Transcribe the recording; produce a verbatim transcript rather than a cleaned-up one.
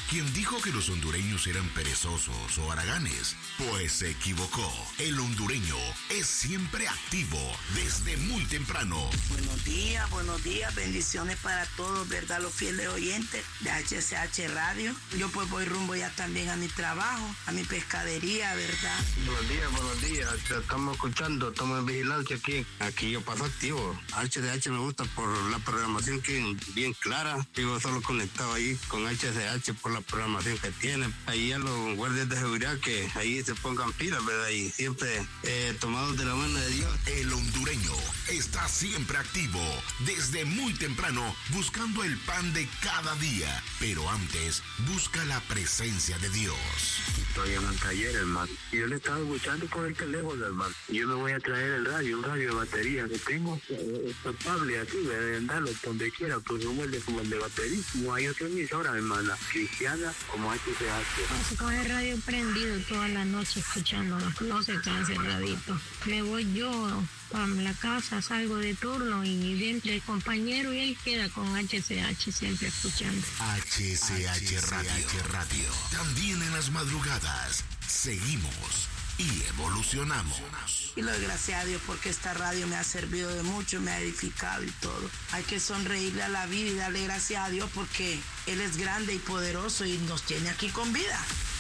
Quien dijo que los hondureños eran perezosos o haraganes, pues se equivocó. El hondureño es siempre activo desde muy temprano. Buenos días, buenos días, bendiciones para todos, ¿verdad? Los fieles oyentes de H C H Radio. Yo pues voy rumbo ya también a mi trabajo, a mi pescadería, ¿verdad? Buenos días, buenos días, te estamos escuchando, estamos en vigilancia aquí. Aquí yo paso activo. H C H me gusta por la programación que es bien clara. Vivo solo conectado ahí con H C H por la programación que tiene. Ahí a los guardias de seguridad que ahí se pongan pilas, ¿verdad? Y siempre eh, tomados de la mano de Dios. El hondureño está siempre activo desde muy temprano buscando el pan de cada día. Pero antes busca la presencia de Dios. Estoy en un taller, hermano. Y yo le estaba escuchando por el teléfono, hermano. Yo me voy a traer el radio, un radio de batería que tengo. Es capable aquí, de andarlo donde quiera, pues como el de, como el de batería. No hay otra emisora, hermana, cristiana como H C H. Paso con el radio prendido toda la noche escuchándolo. No se cansa el radito. Me voy yo a la casa, salgo de turno y entre el compañero y él queda con H C H siempre escuchando. H C H Radio. Radio. También en las madrugadas seguimos y evolucionamos. Y lo doy gracias a Dios porque esta radio me ha servido de mucho, me ha edificado y todo. Hay que sonreírle a la vida y darle gracias a Dios porque Él es grande y poderoso y nos tiene aquí con vida.